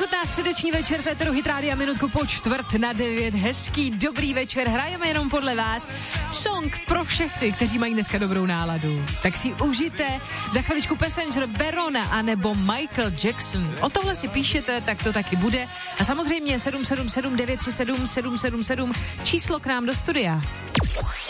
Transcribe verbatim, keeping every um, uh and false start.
chutná středeční večer z éteru Hit Rádia minutku po čtvrt na devět. Hezký, dobrý večer, hrajeme jenom podle vás. Song pro všechny, kteří mají dneska dobrou náladu. Tak si užijte. Za chviličku Passenger, Verona anebo Michael Jackson. O tohle si píšete, tak to taky bude. A samozřejmě sedm sedm sedm devět tři sedm sedm sedm sedm číslo k nám do studia.